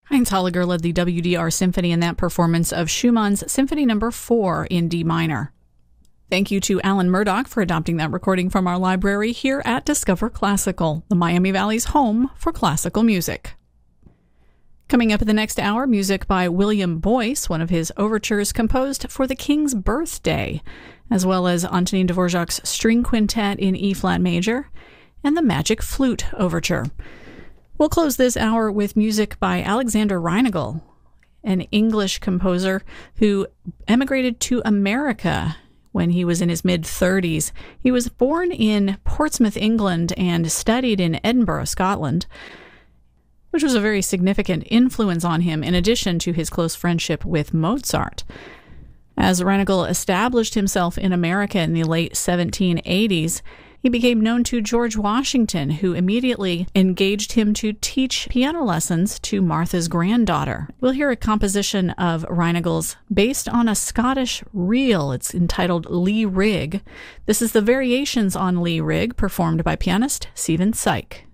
Heinz Holliger led the WDR Symphony in that performance of Schumann's Symphony No. 4 in D minor. Thank you to Alan Murdoch for adopting that recording from our library here at Discover Classical, the Miami Valley's home for classical music. Coming up in the next hour, music by William Boyce, one of his overtures composed for the King's birthday, as well as Antonin Dvorak's String Quintet in E-flat major, and the Magic Flute Overture. We'll close this hour with music by Alexander Reinagel, an English composer who emigrated to America when he was in his mid-30s. He was born in Portsmouth, England, and studied in Edinburgh, Scotland, which was a very significant influence on him in addition to his close friendship with Mozart. As Reinagel established himself in America in the late 1780s, he became known to George Washington, who immediately engaged him to teach piano lessons to Martha's granddaughter. We'll hear a composition of Reinagel's based on a Scottish reel. It's entitled Lee Rig. This is the Variations on Lee Rig, performed by pianist Stephen Syke.